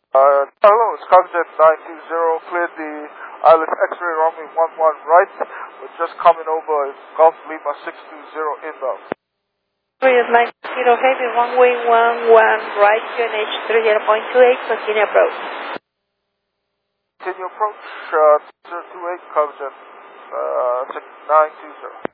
Hello, it's Cockjet 920. Cleared the ILS X-ray runway 11 right. We're just coming over Golf Lima 620 inbound. Cleared 920 heavy, runway 11 right, QNH 30.28, continue approach. Continue approach, 028, Cockjet 920.